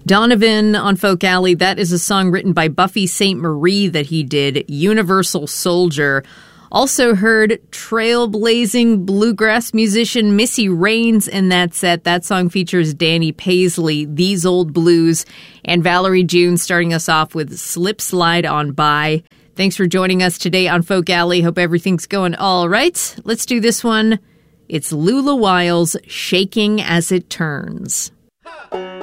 Donovan on Folk Alley, that is a song written by Buffy Sainte-Marie that he did, Universal Soldier. Also heard trailblazing bluegrass musician Missy Raines in that set. That song features Danny Paisley, These Old Blues, and Valerie June starting us off with Slip Slide On By. Thanks for joining us today on Folk Alley. Hope everything's going all right. Let's do this one. It's Lula Wiles, Shaking as It Turns.